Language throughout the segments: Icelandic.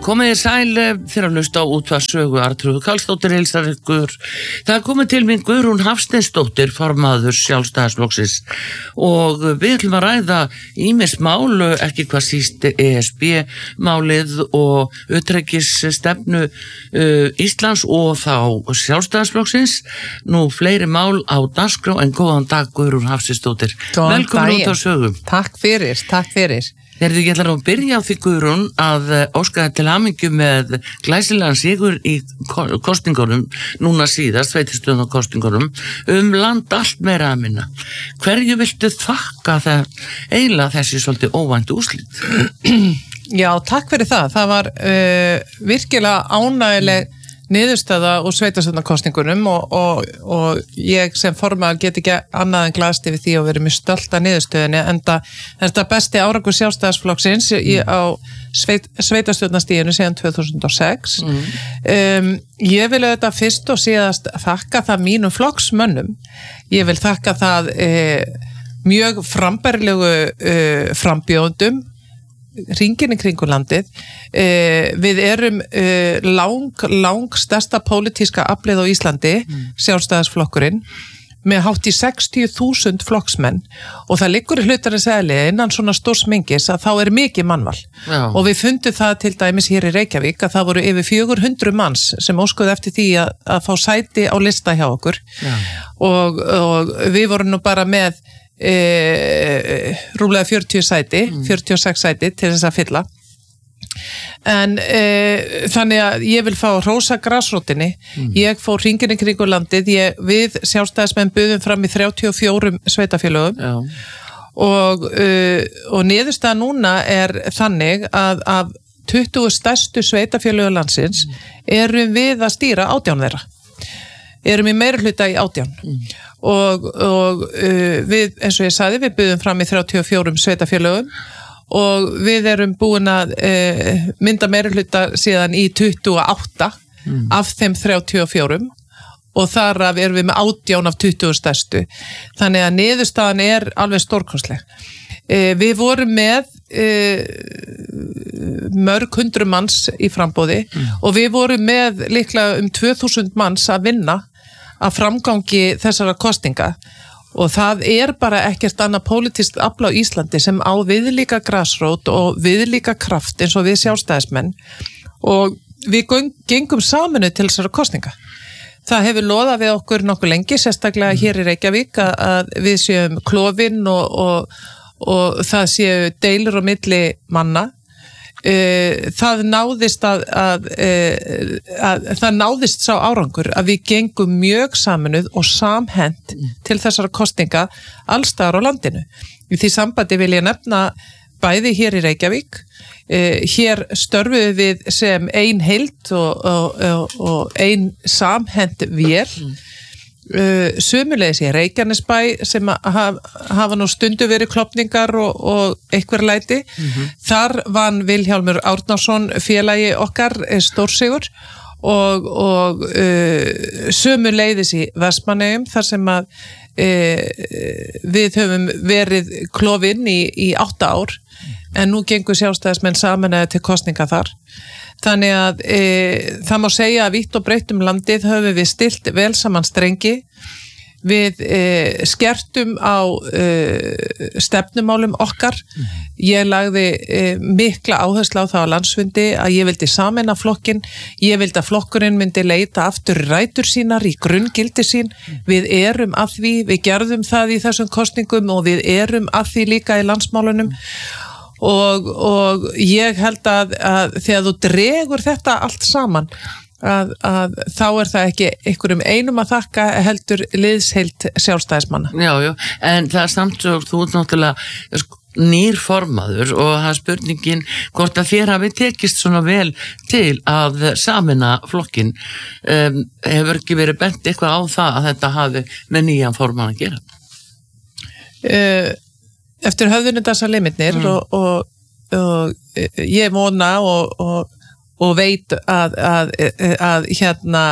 Komið þið sæl fyrir að hlusta á útvarpssögu Arnþrúður Karlsdóttir heilsar ykkur. Það komið til mín Guðrún Hafsteinsdóttir, formaður Sjálfstæðisflokksins, og við ætlum að ræða ýmis mál, ekki hvað síst ESB-málið og utanríkisstefnu Íslands og þá Sjálfstæðisflokksins. Nú fleiri mál á dagskrá en góðan dag Guðrún Hafsteinsdóttir. Velkomin út á sögu. Takk fyrir. Þegar ég ætla að byrja á því Guðrún að óska til hamingju með glæsilegan sigur í kosningunum, núna síðast, sveitarstjórnarkosningunum, land allt meira að minna. Hverju viltu þakka eiginlega þessi svolítið óvæntu úrslit? Já, takk fyrir það. Það var virkilega ánægileg niðurstaða úr sveitarstjórnarkosningunum og ég sem formaður get ekki annað en glaðst yfir því að vera mjög stolt af niðurstöðunni, enda þetta besti árangur Sjálfstæðisflokksins á sveitarstjórnarstiginu síðan 2006. Ég vil auðvitað fyrst og síðast þakka það mínum flokksmönnum. Ég vil þakka það mjög frambærilegu frambjóðendum hringinn í kringum landið. Við erum lang stærsta pólitíska aflið á Íslandi, Sjálfstæðisflokkurinn, með hátt í 60.000 flokksmenn, og það liggur í hlutarins eðli innan svona stórs mengis að þá er mikið mannval. Já. Og við fundum það til dæmis hér í Reykjavík að það voru yfir 400 manns sem óskuðu eftir því að fá sæti á lista hjá okkur. Og við vorum nú bara með rúmlega 46 sæti til þess að fylla. En þannig að ég vil fá hrósa grasrótinni. Ég fór hringinn í kringum landið. Við Sjálfstæðismenn buðum fram í 34 sveitarfélögum. Og niðurstaðan núna er þannig að af 20 stærstu sveitarfélögum landsins erum við að stýra 18 þeirra. Erum í meirihluta í 18. Og við, eins og ég sagði, við buðum fram í 34 sveitarfélögum og við erum búin að mynda meirihluta síðan í 28 af þeim 34 og þar af erum við með 18 af 20 stærstu. Þannig að niðurstaðan er alveg stórkostleg. Við vorum með mörg hundruð manns í framboði og við vorum með líklega 2000 manns að vinna að framgangi þessara kosninga, og það er bara ekkert annað pólitískt afl á Íslandi sem á viðlíka grasrót og viðlíka kraft eins og við Sjálfstæðismenn, og við gengum saminu til þessara kosninga. Það hefur loðað við okkur nokkuð lengi, sérstaklega hér í Reykjavík, að við séum klofin og það séu deilur á milli manna. Það náðist það náðist sá árangur að við gengum mjög saminuð og samhent til þessara kosninga allstaðar á landinu. Í því sambandi vil ég nefna bæði hér í Reykjavík. Hér störfuðum við sem ein heild og ein samhent vél. Sömuleiðis í Reykjanesbæ sem hafa nú stundu verið klofningar og einhver læti. Þar vann Vilhjálmur Árnason félagi okkar stórsigur og sömuleiðis í Vestmannaeyjum þar sem að við höfum verið klofin í 8 ár, en nú gengur Sjálfstæðismenn saman til kosninga þar. Þannig að það má segja að vítt og breytt landið höfum við stillt vel saman strengi. Við skertum á stefnumálum okkar. Ég lagði mikla áherslu á það á landsfundi að ég vildi sameina flokkinn. Ég vildi að flokkurinn myndi leita aftur rætur sínar í grunngildi sín. Við erum að því, við gerðum það í þessum kosningum og við erum að því líka í landsmálunum. Og ég held að þegar þú dregur þetta allt saman að þá er það ekki einhverjum einum að þakka, heldur liðsheild Sjálfstæðismanna. Já, en það er samt og þú ert náttúrulega nýr formaður og það er spurningin hvort að þér hafi tekist svona vel til að sameina flokkin. Hefur ekki verið bent eitthvað á það að þetta hafi með nýjan formann að gera? Eftir höfðunum þessar limitnir og ég vona og veit að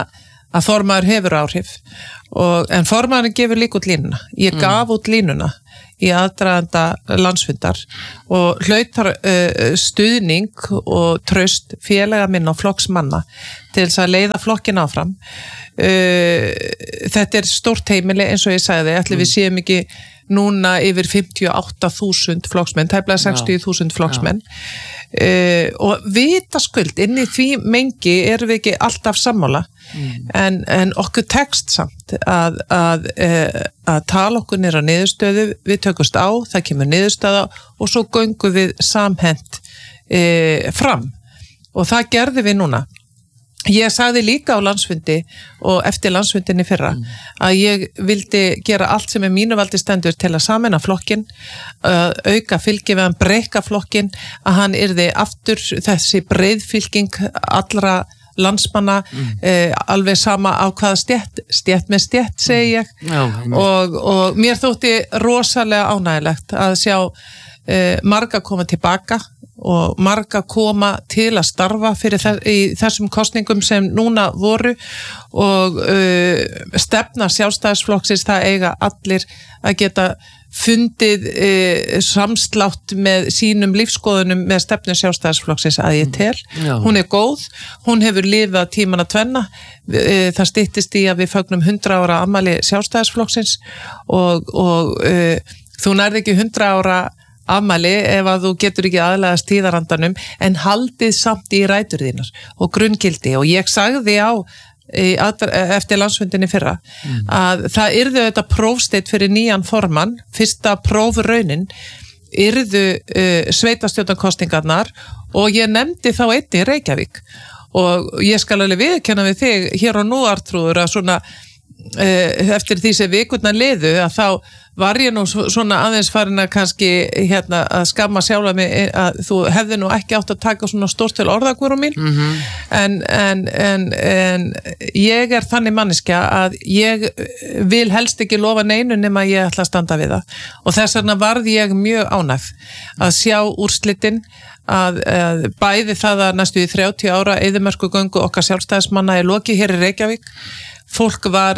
formaður hefur áhrif, en formaðurinn gefur líka út línuna. Ég gaf út línuna í aðdraganda landsfundar og hlautar stuðning og traust félaga minn og flokksmanna til þess að leiða flokkin áfram. Þetta stórt heimili eins og ég sagði, ætli við séum ekki núna yfir 58.000 flokksmenn, tæplega 60.000 flokksmenn og vitaskuld inn í því mengi erum við ekki alltaf sammála en okkur tekst samt að tala okkur niður á niðurstöðu, við tökumst á, það kemur niðurstöða og svo göngum við samhent fram og það gerðum við núna. Ég sagði líka á landsfundi og eftir landsfundinni fyrra að ég vildi gera allt sem mínu valdi stendur til að sameina flokkin, auka fylgi við hann, breikka flokkin, að hann yrði aftur þessi breiðfylking allra landsmanna, alveg sama á hvaða stétt með stétt segi ég og mér þótti rosalega ánægilegt að sjá marga koma tilbaka og marga koma til að starfa í þessum kosningum sem núna voru og stefna Sjálfstæðisflokksins, það eiga allir að geta fundið samslátt með sínum lífskoðunum með stefnu Sjálfstæðisflokksins að ég tel. Hún góð, hún hefur lifað tímana tvenna, það styttist í að við fögnum 100 ára afmæli Sjálfstæðisflokksins og þú nærði ekki 100 ára afmæli ef að þú getur ekki aðlagast tíðarandanum en haldið samt í rætur þínar og grunngildi og ég sagði eftir landsfundinni fyrra að það yrðu þetta prófsteit fyrir nýjan formann, fyrsta prófraunin yrðu sveitastjórnarkosningarnar og ég nefndi þá einnig Reykjavík og ég skal alveg viðurkenna við þig hér og nú Arnþrúður að svona eftir því sem vikurnar liðu að þá var ég nú svona aðeins farin að kannski að skamma sjálfa mig að þú hefði nú ekki átt að taka svona stórt til orðakvörum mín en ég þannig manneskja að ég vil helst ekki lofa neinu nema ég ætla að standa við það og þess vegna varð ég mjög ánægð að sjá úrslitin að bæði það að næstu í 30 ára eyðimörkugöngu okkar sjálfstæðismanna lokið hér í Reykjavík. Fólk var,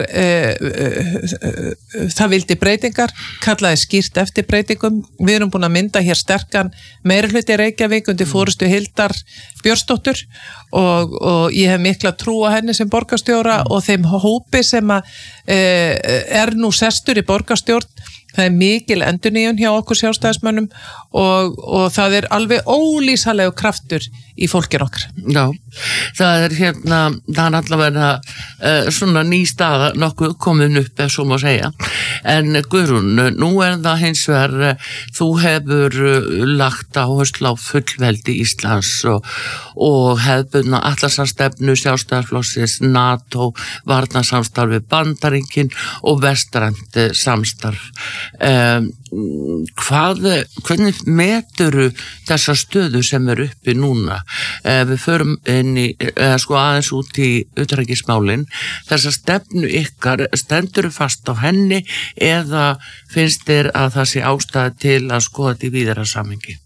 það vildi breytingar, kallaði skýrt eftir breytingum. Við erum búin að mynda hér sterkan meirihluti Reykjavík undir forystu Hildar Björnsdóttur og ég hef mikla trú á henni sem borgarstjóra og þeim hópi sem nú sestur í borgarstjórn. Það mikil endurnýjun hjá okkur sjálfstæðismönnum og það alveg ólýsanlegur kraftur í fólkinu okkar. Já, það það allavega svona ný staða nokkuð komin upp ef svo má segja. En Guðrún, nú það hins vegar, þú hefur lagt áherslu á fullveldi Íslands og hefðbundna Atlantshafsstefnu Sjálfstæðisflokksins, NATO, varnarsamstarf við Bandaríkin og vestrænt samstarf. Hvernig meturðu þessa stöðu sem uppi núna? Við förum inn í aðeins út í utanríkismálin, þessa stefnu ykkar, stendur fast á henni eða finnst þér að það sé ástæða til að skoða þetta í víðara samhengi?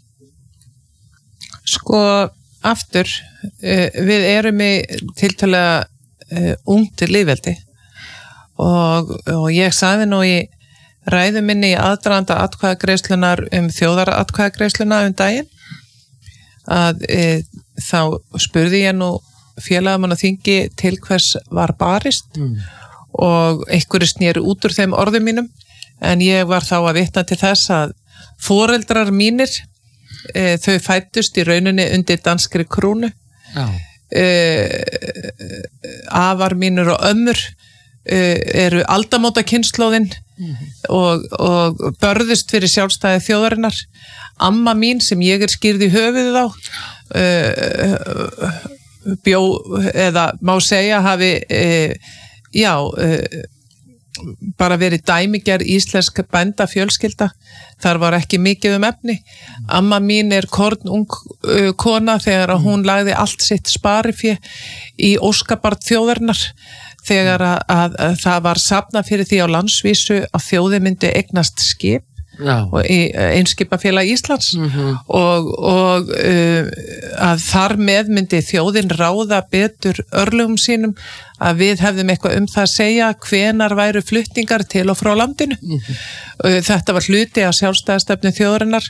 Sko, aftur, við erum í tiltölulega ungt lýðveldi og ég sagði nú í ræðu minni í aðdraganda atkvæðagreiðslunnar þjóðaratkvæðagreiðsluna daginn að þá spurði ég nú félagamann á þingi til hvers var barist og einhverju snéru út úr þeim orðum mínum en ég var þá að vitna til þess að foreldrar mínir þau fæddust í rauninni undir danskri krúnu afar mínur og ömmur eru aldamóta kynslóðin og börðust fyrir sjálfstæði þjóðarinnar. Amma mín sem ég skýrð í höfuðið á bjó eða má segja hafi bara verið dæmigerð íslensk bændafjölskylda. Þar var ekki mikið efni. Amma mín kornung kona þegar hún lagði allt sitt sparifé í óskabarn þjóðarinnar þegar að það var safnað fyrir því á landsvísu að þjóðin myndi eignast skip og í Eimskipafélag Íslands og að þar með myndi þjóðin ráða betur örlögum sínum, að við hefðum eitthvað það að segja hvenar væru flutningar til og frá landinu. Þetta var hluti af sjálfstæðastefnu þjóðarinnar.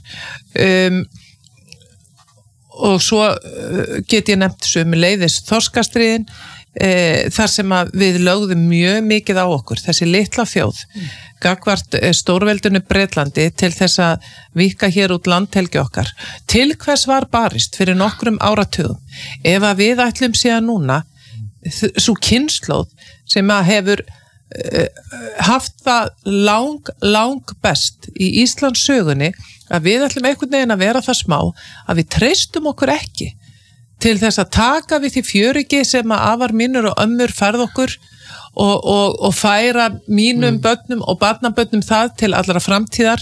Og svo get ég nefnt sömuleiðis þorskastríðin, þar sem að við lögðum mjög mikið á okkur, þessi litla þjóð gagnvart stórveldinu Bretlandi til þess að víkka hér út landhelgi okkar. Til hvers var barist fyrir nokkrum áratugum? Ef að við ætlum síðan núna svo kynslóð sem að hefur haft það lang best í Íslands sögunni, að við ætlum einhvern veginn að vera það smá að við treystum okkur ekki til þess að taka við því fjörigi sem að afar mínur og ömmur færð okkur og færa mínum börnum og barnabörnum það til allra framtíðar.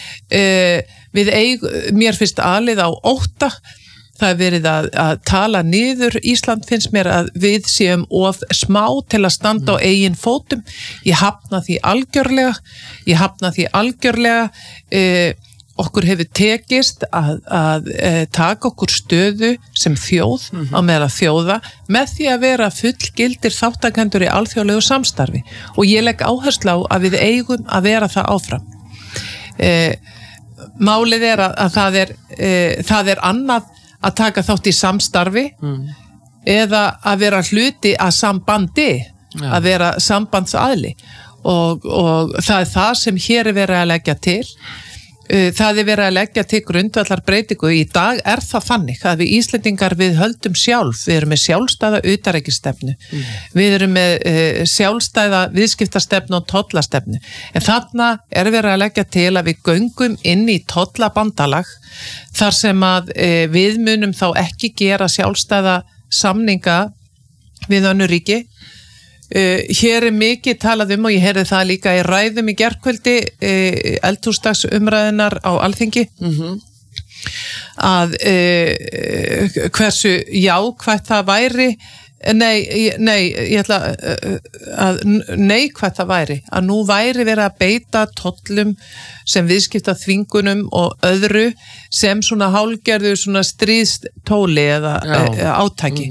Mér finnst alið á ótta. Það er verið að tala niður Ísland, finnst mér að við séum of smá til að standa á eigin fótum. Ég hafna því algjörlega. Okkur hefur tekist að taka okkur stöðu sem þjóð á meðal þjóða með því að vera fullgildir þáttakendur í alþjóðlegu samstarfi, og ég legg áherslu á að við eigum að vera það áfram. Málið er að það er annað að taka þátt í samstarfi eða að vera hluti að sambandi, að vera sambandsaðili, og það er það sem hér er verið að leggja til. Það er verið að leggja til grundvallar breytingu. Í dag er það þannig að við Íslendingar við höldum sjálf, við erum með sjálfstæða utanríkisstefnu, við erum með sjálfstæða viðskiptastefnu og tollastefnu, en þarna er verið að leggja til að við göngum inn í tollabandalag þar sem að við munum þá ekki gera sjálfstæða samninga við önnur ríki. Hér er mikið talað og ég heyrði það líka í ræðum í gærkvöldi eldhúsdagsumræðunar á Alþingi að hversu jákvætt það væri neikvætt það væri að nú væri verið að beita tollum sem viðskipta þvingunum og öðru sem svona hálfgerðu svona stríðstóli eða átaki.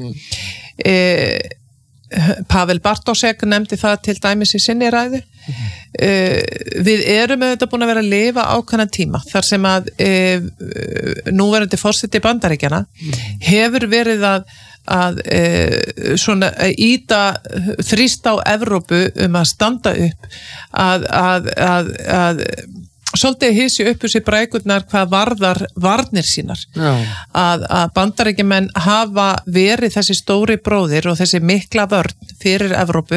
Pavel Bartósek nefndi það til dæmis í sinni ræðu. Við erum auðvitað búin að vera að lifa ákveðna tíma þar sem að núverandi forseti Bandaríkjanna hefur verið að svona þrýsta á Evrópu að standa upp að svolítið hissi upp sér brækurnar hvað varðar varnir sínar. Að Bandaríkjamenn hafa verið þessi stóri bróðir og þessi mikla vörn fyrir Evrópu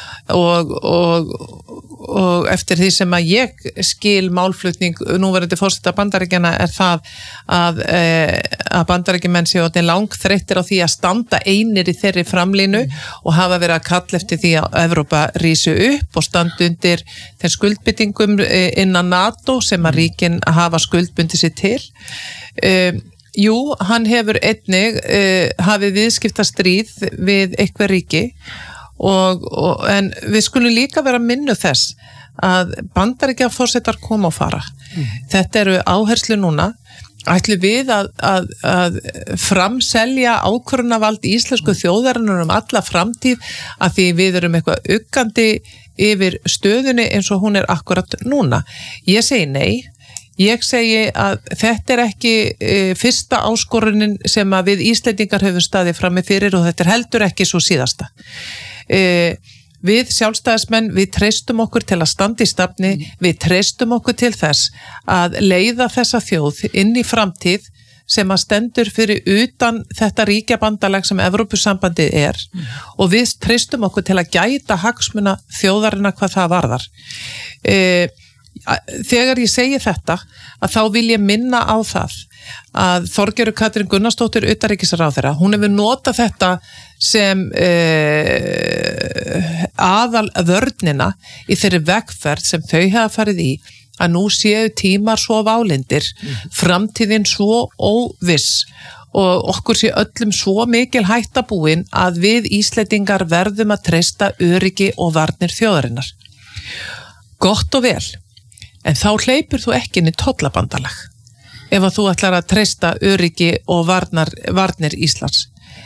og eftir því sem að ég skil málflutning núverandi forseta Bandaríkjanna er það að Bandaríkjamenn séu langþreyttir á því að standa einir í þeirri framlínu og hafa verið að kalla eftir því að Evrópa rísi upp og standa undir þeim skuldbindingum innan NATO sem að ríkin hafa skuldbundið sér til. Jú, hann hefur einnig hafið viðskiptastríð við eitthvað ríki en við skulum líka vera minnu þess að Bandaríkjaforsetar koma og fara. Þetta eru áherslu núna. Ætlum við að framselja ákvörðunarvald íslensku þjóðarinnar alla framtíð að því við erum eitthvað uggandi yfir stöðunni eins og hún er akkurat núna. Ég segi nei. Ég segi að þetta er ekki fyrsta áskorunin sem að við Íslendingar höfum staðið frammi fyrir og þetta er heldur ekki svo síðasta. Við sjálfstæðismenn, við treystum okkur til að standa í stafni, við treystum okkur til þess að leiða þessa þjóð inn í framtíð sem að stendur fyrir utan þetta ríkjabandalag sem Evrópusambandið er og við treystum okkur til að gæta hagsmuna þjóðarinnar hvað það varðar. Þegar ég segi þetta að þá vil ég minna á það að Þorgerður Katrín Gunnarsdóttir utanríkisráðherra, hún hefur notað þetta sem aðal vörnina í þeirri vegferð sem þau hafa farið í að nú séu tímar svo válindir, framtíðin svo óviss og okkur sé öllum svo mikil hætta búin að við Íslendingar verðum að treysta öryggi og varnir þjóðarinnar. Gott og vel. en þá hleypur þú ekki inn í tollabandalag ef að þú ætlar að treysta öryggi og varnir Íslands.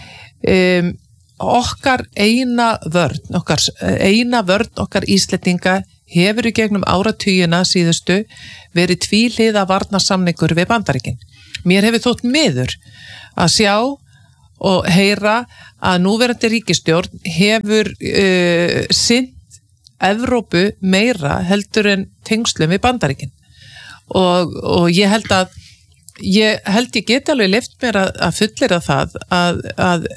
Okkar eina vörn okkar Íslendinga hefur í gegnum áratugina síðustu verið tvíhliða varnarsamningur við Bandaríkin. Mér hefur þótt miður að sjá og heyra að núverandi ríkisstjórn hefur sinnt Evrópu meira heldur en tengslum við Bandaríkin og ég held ég geti alveg leyft mér að fullyrða það að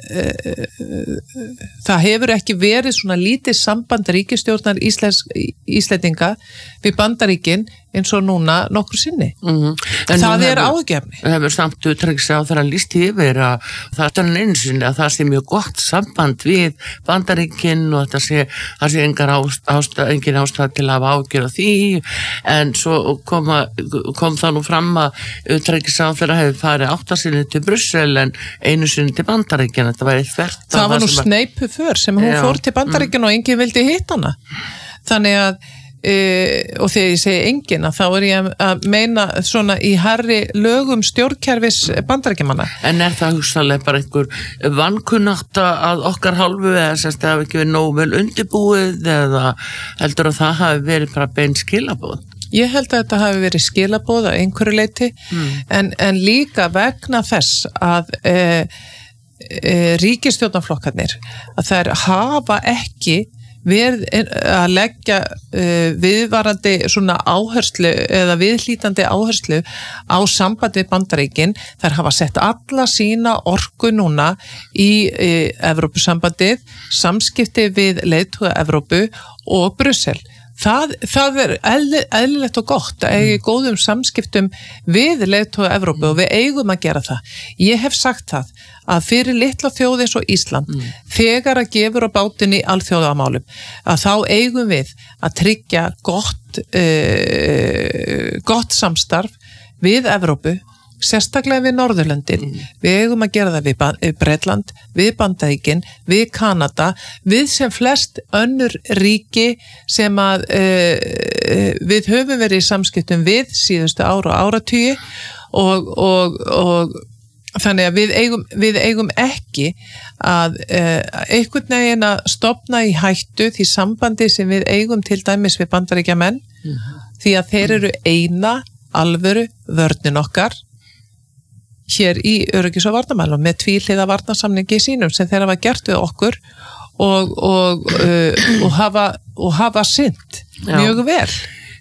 það hefur ekki verið svona lítið samband ríkisstjórnar Íslendinga við Bandaríkin eins og núna nokkur sinni. Það áhugjefni. Það hefur samt utanríkisráðherra lýst yfir að það einu sinni að það sé mjög gott samband við Bandaríkin og það sé engin ástæða til að hafa ágjör á því, en svo kom það nú fram að utanríkisráðherra hefur farið 8 sinni til Brussel en 1 sinni til Bandaríkin. Það var nú sneipu för sem hún fór til Bandaríkin og enginn vildi hitta hana. Þannig að og þegar ég segi enginn þá ég að meina svona í hærri lögum stjórnkerfis Bandaríkjamanna. En það hugsanlega bara einhver vankunnátta að okkar hálfu eða semst það hafi ekki verið nógu vel undirbúið eða heldur að það hafi verið bara bein skilaboð? Ég held að þetta hafi verið skilaboð að einhverju leyti en líka vegna þess að ríkisstjórnarflokkarnir að þær hafa ekki verið að leggja viðvarandi svona áherslu eða viðhlítandi áherslu á sambandi við Bandaríkin. Þær hafa sett alla sína orku núna í Evrópusambandið, samskipti við leiðtoga Evrópu og Brussel. Það eðlilegt og gott að eiga góðum samskiptum við leiðtoga Evrópu og við eigum að gera það. Ég hef sagt það að fyrir litla þjóð eins og Ísland þegar að gefur á bátinni alþjóðamálum að þá eigum við að tryggja gott samstarf við Evrópu, sérstaklega við Norðurlöndin. Við eigum að gera það við Bretland, við Bandaríkin, við Kanada, við sem flest önnur ríki sem að við höfum verið í samskiptum við síðustu ár og áratugi og þannig að við eigum ekki að einhvern veginn að stofna í hættu því sambandi sem við eigum til dæmis við Bandaríkjamenn því að þeir eru eina alvöru vörnin okkar hér í öryggis- og varnarmálum með tvíhliða varnarsamningi sínum sem þeir hafa gert við okkur og hafa sinnt mjög vel.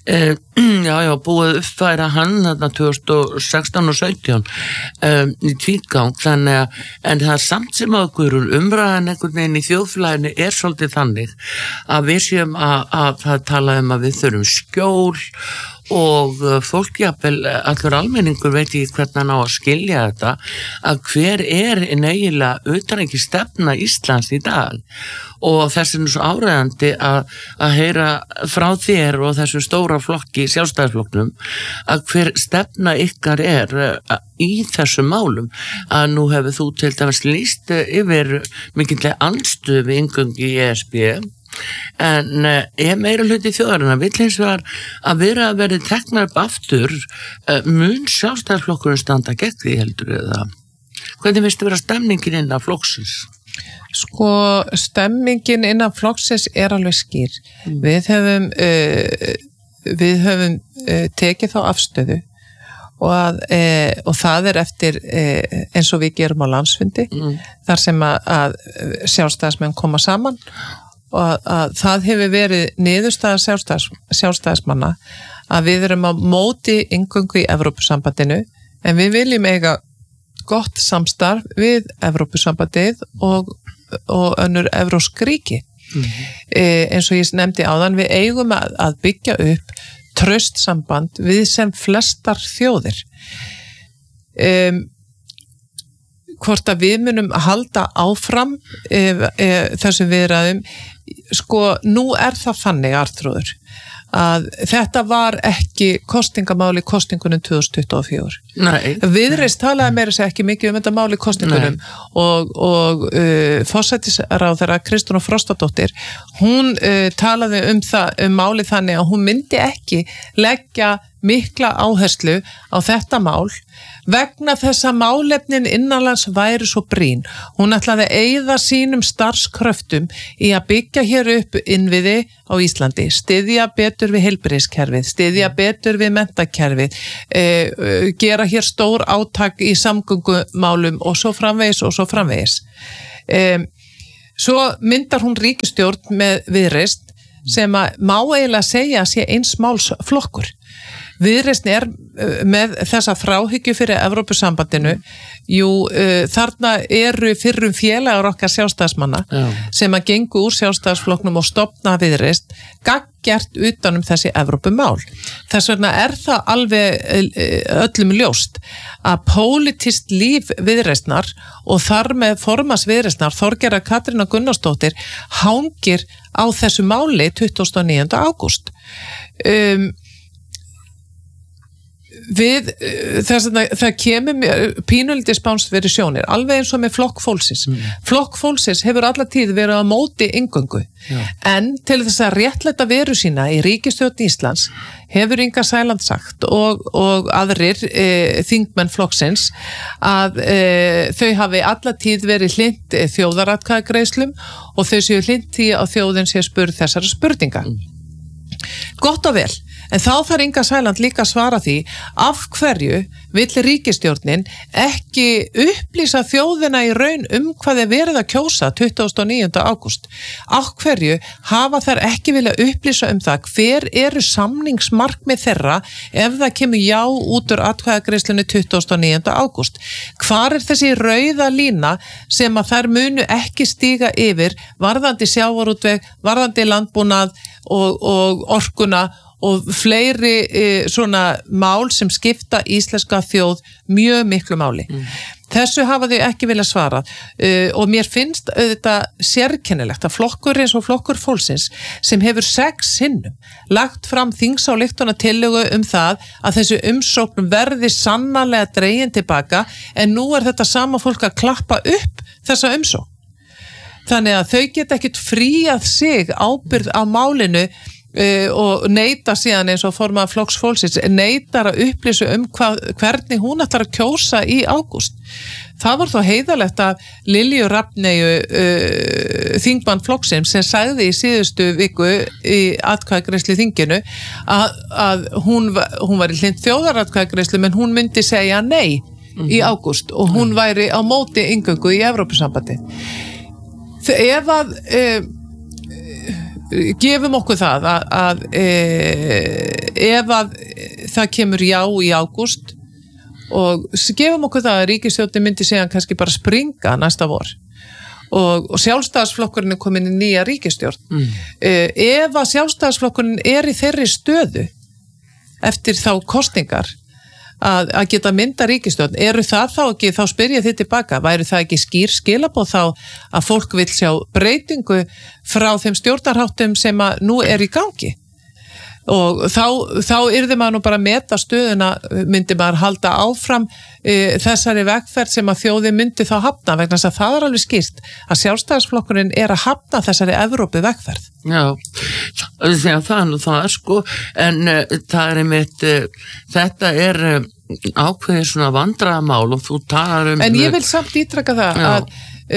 Búið uppfæra hann þarna 2016 og 17 í tvígang, þannig en það samt sem að umræðan einhvern veginn í þjóðfélaginu svolítið þannig að við séum að það tala að við þurfum skjól og fólk jafnvel, allur almenningur veit ekki hvernig hann á að skilja þetta að hver eiginlega utanríkisstefna Íslands í dag og þess er svo áreiðandi að heyra frá þér og þessu stóra flokki, Sjálfstæðisflokknum að hver stefna ykkar í þessum málum að nú hefur þú til dæmis lýst yfir mikillega andstöðu við inngöngu í ESB en meira hluti þjóðarinnar vill hins vegar að verði teknar upp aftur mun Sjálfstæðisflokkurinn standa gegn því heldur eða hvernig finnst þið vera stemningin innan flokksins? Sko stemmingin innan flokksins alveg skýr. Við höfum tekið þá afstöðu og það eftir eins og við gerum á landsfundi þar sem að sjálfstæðismenn koma saman og að það hefur verið niðurstaða sjálfstæðismanna að við erum á móti inngöngu í Evrópusambandinu en við viljum eiga gott samstarf við Evrópusambandið og önnur evrópsk ríki. Eins og ég nefndi áðan, við eigum að byggja upp traust samband við sem flestar þjóðir. Hvort að við munum halda áfram þessum viðræðum, sko nú það þannig, Arnþrúður, að þetta var ekki kosningamál í kosningunum 2024. Nei. Viðreist talaði meira sér ekki mikið þetta mál í kosningunum og forsætisráðherra Kristrún Frostadóttir, hún talaði um málið þannig að hún myndi ekki leggja mikla áherslu á þetta mál vegna þess að málefnin innanlands væri svo brýn. Hún ætlaði að eyða sínum starfskröftum í að byggja hér upp innviði á Íslandi, styðja betur við heilbrigðiskerfið, styðja betur við menntakerfið, gera hér stór átak í samgöngumálum og svo framvegis. Svo myndar hún ríkisstjórn með Viðreisn sem að má eiginlega segja að sé eins máls flokkur. Viðreisn með þessa fráhyggju fyrir Evrópusambandinu, þarna eru fyrrum félagar okkar sjálfstæðismanna sem að gengu úr sjálfstæðisflokknum og stofna Viðreisn gaggjart utanum þessi Evrópumál. Þess vegna það alveg öllum ljóst að pólitískt líf Viðreisnar og þar með formanns Viðreisnar, Þorgerðar Katrínar Gunnarsdóttir, hangir á þessu máli 29. ágúst. Það kemur pínulítið spánst verið sjónir, alveg eins og með Flokk fólksins. Flokk fólksins hefur alla tíð verið á móti inngöngu, en til þess að réttlæta veru sína í ríkisstjórn Íslands hefur Inga Sæland sagt og aðrir þingmenn flokksins að þau hafi alla tíð verið hlynnt þjóðaratkvæðagreiðslum og þau séu hlynnt því að þjóðin sé spurð þessara spurninga. Gott og vel. En þá þarf Inga Sæland líka að svara því af hverju vill ríkisstjórnin ekki upplýsa þjóðina í raun hvað verið að kjósa 29. ágúst. Af hverju hafa þær ekki vilja upplýsa það hver eru samningsmarkmið þeirra ef það kemur já út úr atkvæðagreiðslunni 29. ágúst. Hvar þessi rauða lína sem að þær munu ekki stíga yfir varðandi sjávarútveg, varðandi landbúnað og orkuna og fleiri svona mál sem skipta íslenska þjóð mjög miklu máli. Þessu hafa þau ekki vilja svara og mér finnst þetta sérkennilegt að flokkur eins og Flokkur fólksins sem hefur 6 sinnum lagt fram þingsályktunartillögu það að þessu umsókn verði sannarlega dregin tilbaka en nú þetta sama fólk að klappa upp þessa umsókn. Þannig að þau geta ekkert fríað sig ábyrgð á málinu og neita síðan eins og formaður Flokks fólksins neitar að upplýsa hvernig hún ætlar að kjósa í ágúst. Það var þó heiðalegt að Lilju Rafneyju þingmann flokksins sem sagði í síðustu viku í atkvæðagreiðslu þinginu að hún var í hlynnt þjóðaratkvæðagreiðslu men hún myndi segja nei í ágúst og hún væri á móti inngöngu í Evrópusambandi. Ef að gefum okkur það að ef að það kemur já í ágúst og gefum okkur það að ríkisstjórnin myndi segja kannski bara springa næsta vor og sjálfstæðisflokkurinn komin í nýja ríkisstjórn. Ef að sjálfstæðisflokkurinn í þeirri stöðu eftir þá kosningar að geta mynda ríkisstjórn, eru það þá ekki, þá spyr ég þið tilbaka, væri það ekki skýr skilaboð þá að fólk vill sjá breytingu frá þeim stjórnarháttum sem að nú í gangi og þá yrði maður nú bara meta stöðuna, myndi maður halda áfram þessari vegferð sem að þjóði myndi þá hafna vegna þess að það alveg skýrt að sjálfstæðisflokkurinn að hafna þessari Evrópu vegferð. Já, það sko, en það einmitt, þetta ákveðið svona vandræðamál og þú talar En ég vil samt ítreka það að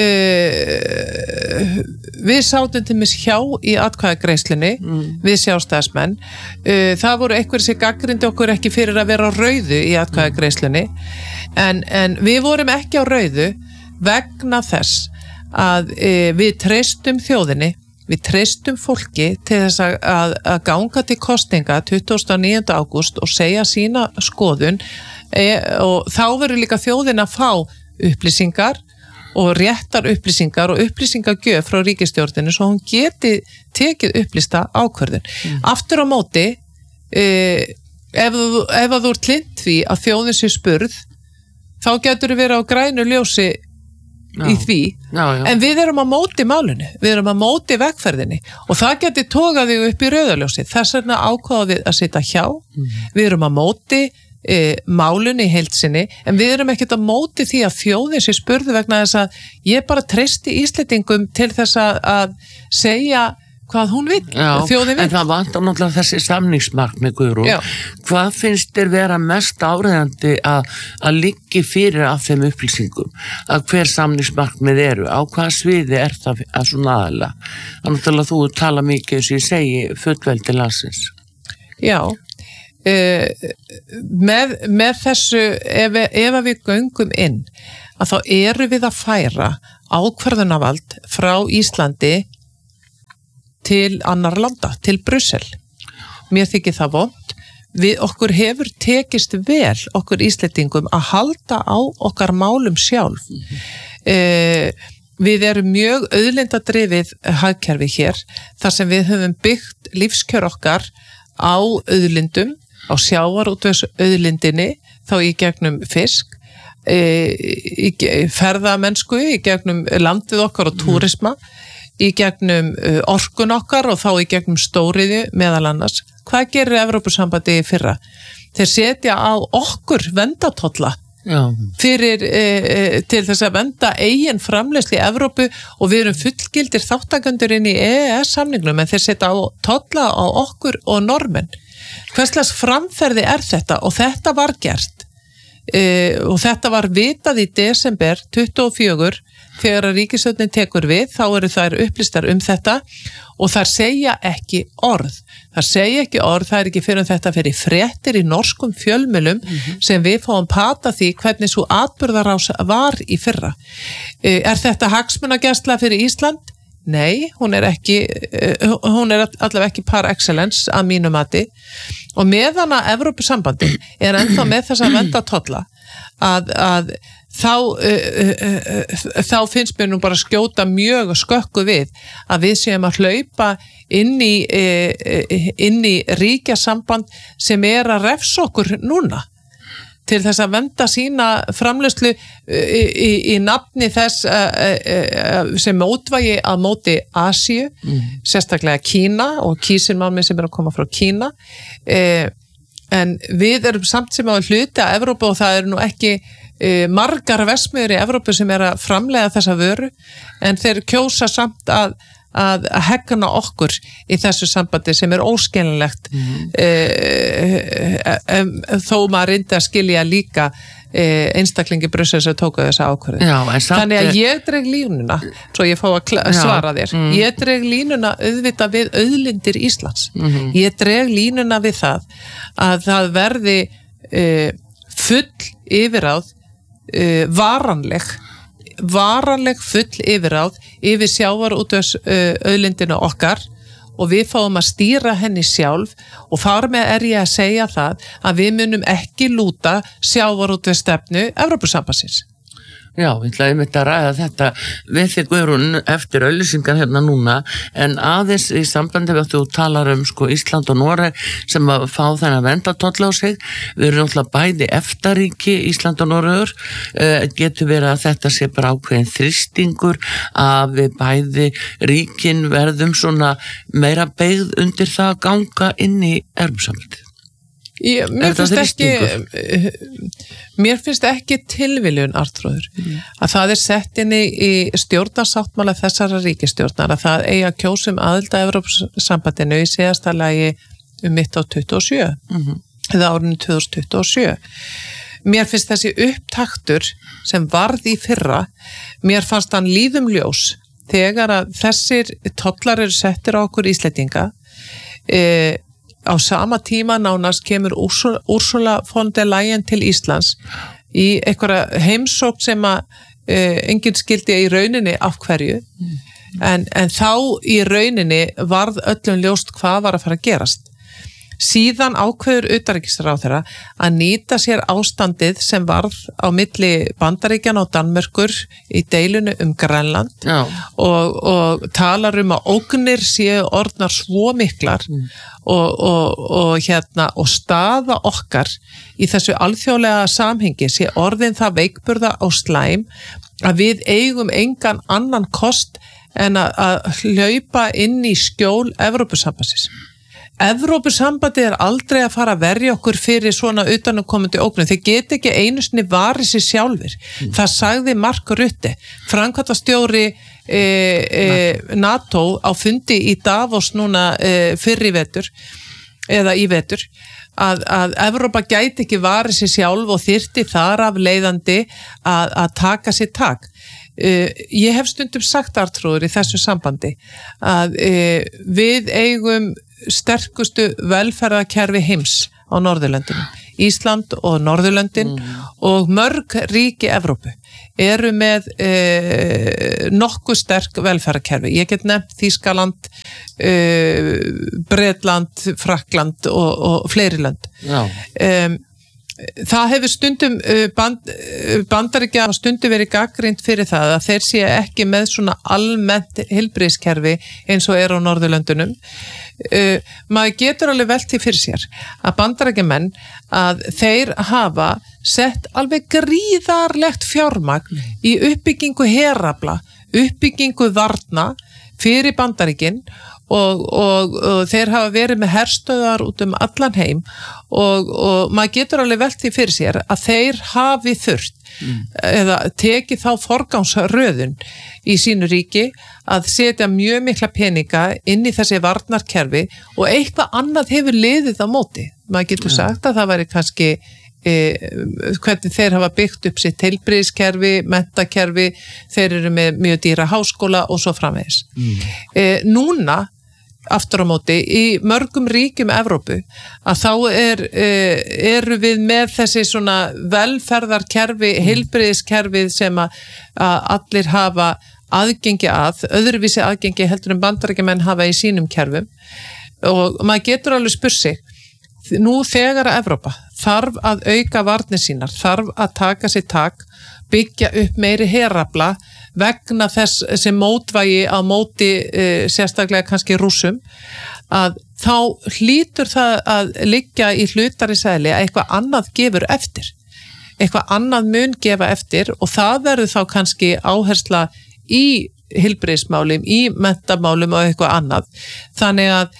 við sátum til mis hjá í atkvæðagreiðslunni við sjálfstæðismenn. Það voru einhverjir sem gagnrýndu okkur ekki fyrir að vera á rauðu í atkvæðagreiðslunni en við vorum ekki á rauðu vegna þess að við treystum þjóðinni, við treystum fólki til þess að ganga til kosninga 29. ágúst og segja sína skoðun og þá verður líka þjóðin að fá upplýsingar og réttar upplýsingar og upplýsingagjöf frá ríkisstjórninu svo hún geti tekið upplýsta ákvörðun. Aftur á móti, ef þú ert hlynnt því að þjóðin sé spurð, þá getur verið á grænu ljósi í því, en við erum á móti málinu, við erum á móti vegferðinni og það geti tókað þig upp í rauðaljósi, þess vegna ákváðum við að sitja hjá, við erum á móti málinu í heild sinni, en við erum ekkert á móti því að þjóðin sé spurði vegna þess að ég bara treysti Íslendingum til þess að segja hvað hún vill, þjóðin vill. En það vantar náttúrulega þessi samningsmarkmið, Guðrún. Hvað finnst þér vera mest áreiðandi að liggi fyrir af þeim upplýsingum? Að hver samningsmarkmið eru? Á hvaða sviði er það að svona aðalega? Þannig að þú tala mikið, sem ég segi, fullveldi landsins. Já, með þessu, ef við göngum inn, að þá eru við að færa ákvörðunarvald frá Íslandi til annar landa, til Brussel. Mér þykir það vont. Okkur hefur tekist vel, okkur Íslendingum, að halda á okkar málum sjálf. Við erum mjög auðlindadrifið hagkerfi hér, þar sem við höfum byggt lífskjör okkar á auðlindum, á sjávarútvegs auðlindinni, þá í gegnum fisk, í ferðamennsku, í gegnum landið okkar og túrisma, í gegnum orkun okkar og þá í gegnum stóriðju meðal annars. Hvað gerir Evrópusambandi í fyrra? Þeir setja á okkur verndartolla fyrir til þess að vernda eigin framleiðslu í Evrópu og við erum fullgildir þáttakendur inn í EES-samningnum, en þeir setja á tolla á okkur og Norðmenn. Hverslags framferði er þetta? Og þetta var gert og þetta var vitað í desember 24 þegar að ríkisstjórnin tekur við, þá eru þær upplýstar þetta og þær segja ekki orð. Það segja ekki orð, það er ekki fyrir þetta fyrir fréttir í norskum fjölmiðlum sem við fáum pata því hvernig svo atburðarás var í fyrra. Er þetta hagsmunagæsla fyrir Ísland? Nei, hún er allavega ekki par excellence að mínu mati og meðan að Evrópusambandi er ennþá með þess að venda tolla að þá finnst mér nú bara skjóta mjög skökku við að við séum að hlaupa inn í ríkjasamband sem er að refsa okkur núna til þess að venda sína framleiðslu í nafni þess sem mótvægi að móti Asíu, sérstaklega Kína og kísilmálmi sem er að koma frá Kína en við erum samt sem á hluti að Evrópu og það eru nú ekki margar versmiður í Evrópu sem er að framleiða þessa vöru en þeir kjósa samt að hegna okkur í þessu sambandi sem er óskiljanlegt þó maður reyndi að skilja líka einstaklingi Brussel sem tóku þessa ákvörðun. Þannig að ég dreg línuna svo ég fá að svara þér ég dreg línuna auðvitað við auðlindir Íslands ég dreg línuna við það að það verði full yfirráð varanleg full yfirráð yfir sjávarútvegs auðlindina okkar og við fáum að stýra henni sjálf og þar með er ég að segja það að við munum ekki lúta sjávarútvegs stefnu Evrópusambandsins. Já, ég ætlaði einmitt að ræða þetta við þig Guðrún eftir auglýsingar hérna núna en aðeins í sambandi við að þú talar sko Ísland og Noreg sem að fá þennan verndartolla á sig við erum náttúrulega bæði EFTA-ríki Ísland og Noregur getur verið að þetta sé bara ákveðin þrýstingur að við bæði ríkin verðum svona meira beygð undir það að ganga inn í Evrópusambandið. Mér finnst ekki tilviljun Arnþrúður að það er sett inn í stjórnarsáttmála þessara ríkisstjórnar að það eigi að kjósa aðild að Evrópusambandinu í síðasta lagi mitt á 27 eða árinu 2027 mér finnst þessi upptaktur sem varð í fyrra mér fannst hann líðum ljós þegar að þessir tollar eru settir á okkur Íslendinga á sama tíma nánast kemur Ursula von der Leyen til Íslands í einhverja heimsókn sem að enginn skildi í rauninni af hverju en þá í rauninni varð öllum ljóst hvað var að fara að gerast. Síðan ákveður utanríkisráðherra að nýta sér ástandið sem varð á milli Bandaríkjanna og Danmerkur í deilinu Grænland og talar að ógnir séu orðnar svo miklar og staða okkar í þessu alþjóðlega samhengi sé orðin það veikburða og slæm að við eigum engan annan kost en að hlaupa inn í skjól Evrópusambandsins. Evrópusambandið aldrei að fara að verja okkur fyrir svona utanaðkomandi ógnum. Þeir geta ekki einu sinni varið sér sjálfir. Það sagði Mark Rutte, framkvæmdastjóri NATO á fundi í Davos núna fyrr í vetur, eða í vetur, að Evrópa gæti ekki varið sér sjálf og þyrfti þar af leiðandi að taka sér tak. Ég hef stundum sagt, Arnþrúður, í þessu sambandi að við eigum sterkustu velferðarkerfi heims á Norðurlöndinu. Ísland og Norðurlöndin og mörg ríki Evrópu eru með nokkuð sterk velferðarkerfi. Ég get nefnt Þýskaland, Bretland, Frakkland og fleiri lönd. Já. Það hefur stundum Bandaríkja stundum verið gagnrýnt fyrir það að þeir sé ekki með svona almennt heilbrigðiskerfi eins og er á Norðurlöndunum. Maður getur alveg velt því fyrir sér að Bandaríkjamenn að þeir hafa sett alveg gríðarlegt fjármagn í uppbyggingu herafla, uppbyggingu varna fyrir Bandaríkin og þeir hafa verið með herstöðar út allan heim og maður getur alveg velt því fyrir sér að þeir hafi þurft eða tekið þá forgangsröðun í sínu ríki að setja mjög mikla peninga inn í þessi varnarkerfi og eitthvað annað hefur liðið á móti. Maður getur sagt að það væri kannski hvernig þeir hafa byggt upp sitt heilbrigðiskerfi, menntakerfi, þeir eru með mjög dýra háskóla og svo framvegis. Núna aftur á móti í mörgum ríkjum Evrópu að þá eru við með þessi svona velferðarkerfi, heilbrigðiskerfið sem að allir hafa aðgengi að, öðruvísi aðgengi heldur en Bandaríkjamenn hafa í sínum kerfum og maður getur alveg spurt sig, nú þegar að Evrópa þarf að auka varnir sínar, þarf að taka sér tak, byggja upp meiri herafla vegna þess sem mótvægi á móti sérstaklega kannski Rússum, að þá hlýtur það að liggja í hlutarins eðli að eitthvað annað gefur eftir. Eitthvað annað mun gefa eftir og það verður þá kannski áhersla í heilbrigðismálum, í menntamálum og eitthvað annað. Þannig að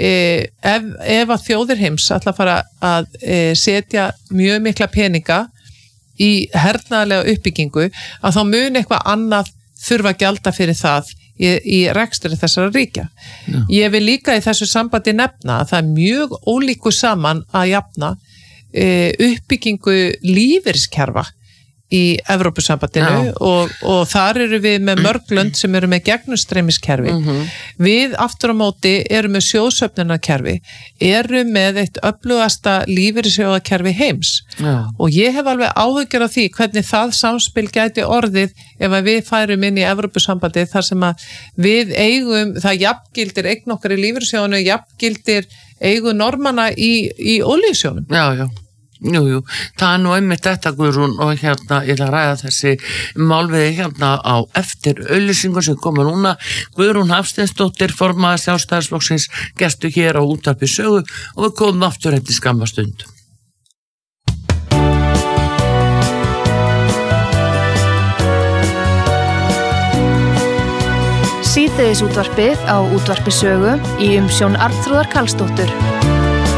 ef að þjóðir heims ætla að fara að setja mjög mikla peninga í hernaðarlega uppbyggingu að þá mun eitthvað annað þurfa að gjalda fyrir það í rekstri þessara ríkja. Já. Ég vil líka í þessu sambandi nefna að það er mjög ólíku saman að jafna uppbyggingu lífeyriskerfa í Evrópusambandinu og þar eru við með mörg lönd sem eru með gegnumstreymiskerfi. Við aftur á móti eru með sjóðsöfnunarkerfi, eru með eitt öflugasta lífeyrissjóðakerfi heims. Já. Og ég hef alveg áhyggjur af því hvernig það samspil gæti orðið ef við færum inn í Evrópusambandið þar sem að við eigum, það jafngildir eign okkar í lífeyrissjóðanu, jafngildir eigu normanna í olíusjónum. Já, já. Jú, það er nú einmitt þetta, Guðrún, og hérna ég ætla að ræða þessi málviði hérna á eftir auglýsingu sem koma núna. Guðrún Hafsteinsdóttir, formaður Sjálfstæðisflokksins, gestur hér á Útvarpi Sögu og við komum aftur eftir skamma stund. Síðdegisútvarpið á Útvarpi Sögu í umsjón Arnþrúðar Karlsdóttur.